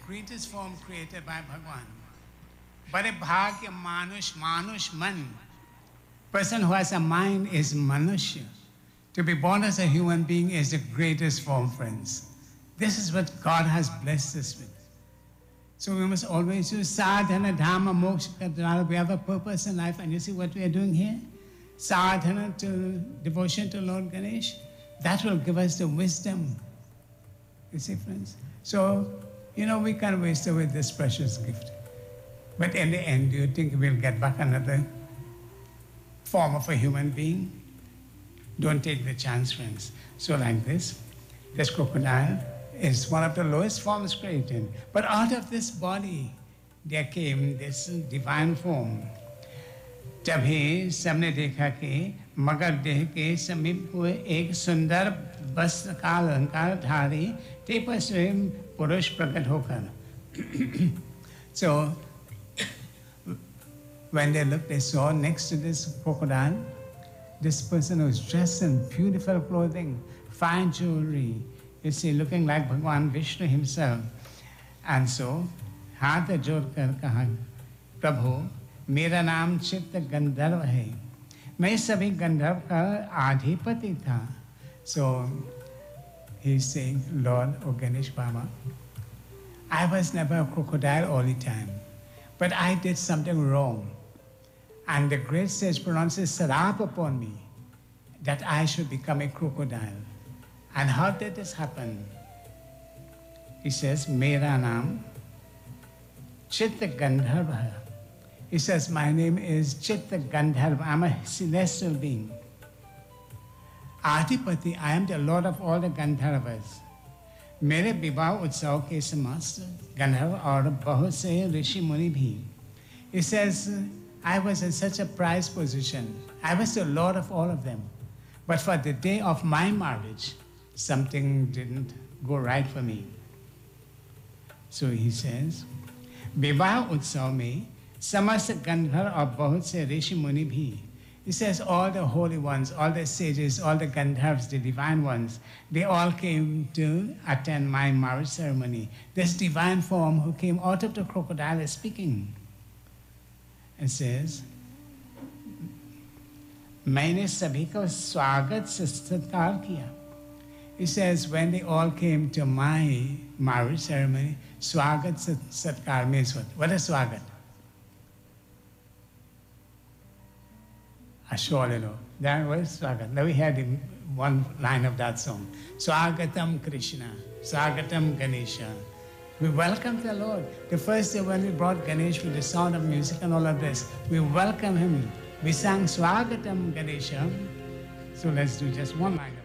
greatest form created by Bhagwan. But a bhagya manush man. Person who has a mind is manushya. To be born as a human being is the greatest form, friends. This is what God has blessed us with. So we must always do sadhana, dhamma, moksha. We have a purpose in life, and you see what we are doing here? Sadhana, to devotion to Lord Ganesh. That will give us the wisdom. You see, friends? So, we can't waste away this precious gift. But in the end, do you think we'll get back another form of a human being? Don't take the chance, friends. So like this crocodile is one of the lowest forms created. But out of this body, there came this divine form. तभी सबने देखा कि मगर देह के समीप हुए एक सुंदर वस्त्र का अलंकार धारी ते स्वयं पुरुष प्रकट होकर. So when they looked, they saw next to this crocodile, this person was dressed in beautiful clothing, fine jewelry, you see, looking like Bhagwan Vishnu himself. And so, हाथ जोड़कर कहा, प्रभु, मेरा नाम चित्त गंधर्व है. मैं सभी गंधर्व का अधिपति था. So, he's saying, Lord, O Ganesh Baba, I was never a crocodile all the time, but I did something wrong. And the great sage pronounces sarap upon me that I should become a crocodile. And how did this happen? He says, Mera naam Chitta Gandharva. He says, my name is Chitta Gandharva. I'm a celestial being. Adipati, I am the Lord of all the Gandharvas. मेरे विवाह उत्सव के समस्त गंधर्व और बहुत से ऋषि मुनि भी. He says, I was in such a prized position. I was the Lord of all of them. But for the day of my marriage, something didn't go right for me. So he says, विवाह उत्सव में समस्त गंधर्व और बहुत से ऋषि मुनि भी. He says all the holy ones, all the sages, all the Gandharvas, the divine ones, they all came to attend my marriage ceremony. This divine form who came out of the crocodile is speaking. And says, मैंने सभी को स्वागत सत्कार किया. He says, when they all came to my marriage ceremony, swagat satkar means what? What is swagat? Surely no. That was swagat. Now we had one line of that song. Swagatam Krishna, Swagatam Ganesha. We welcome the Lord. The first day when we brought Ganesh with the sound of music and all of this, we welcome him. We sang Swagatam Ganesha. So let's do just one line of